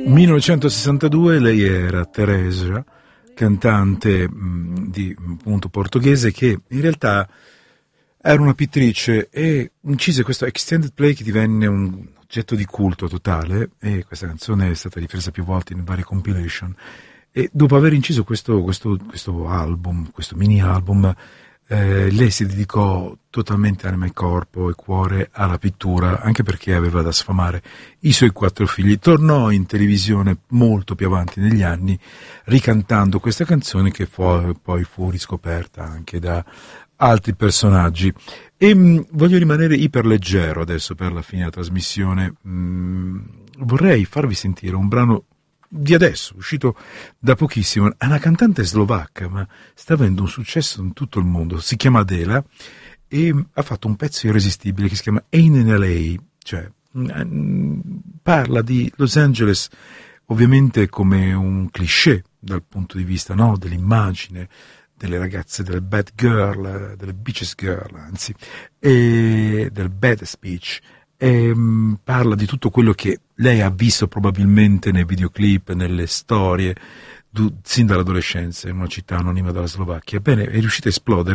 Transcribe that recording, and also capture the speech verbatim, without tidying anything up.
millenovecentosessantadue, lei era Teresa, cantante mh, di appunto portoghese, che in realtà era una pittrice e incise questo extended play che divenne un oggetto di culto totale, e questa canzone è stata ripresa più volte in varie compilation. E dopo aver inciso questo, questo, questo album, questo mini album, eh, lei si dedicò totalmente anima e corpo e cuore alla pittura, anche perché aveva da sfamare i suoi quattro figli. Tornò in televisione molto più avanti negli anni, ricantando questa canzone che fu, poi fu riscoperta anche da altri personaggi. E mh, voglio rimanere iperleggero adesso per la fine della trasmissione. Mh, vorrei farvi sentire un brano di adesso, uscito da pochissimo. È una cantante slovacca, ma sta avendo un successo in tutto il mondo. Si chiama Adela e mh, ha fatto un pezzo irresistibile che si chiama Ain't in L A, cioè mh, parla di Los Angeles ovviamente come un cliché dal punto di vista, no, dell'immagine delle ragazze, delle bad girl, delle bitches girl, anzi, e del bad speech, e mh, parla di tutto quello che lei ha visto probabilmente nei videoclip, nelle storie, du, sin dall'adolescenza, in una città anonima della Slovacchia. Bene, è riuscita a esplodere.